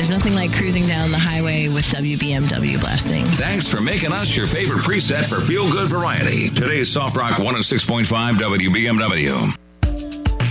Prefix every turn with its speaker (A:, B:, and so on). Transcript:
A: There's nothing like cruising down the highway with WBMW blasting.
B: Thanks for making us your favorite preset for feel-good variety. Today's Soft Rock 106.5 WBMW.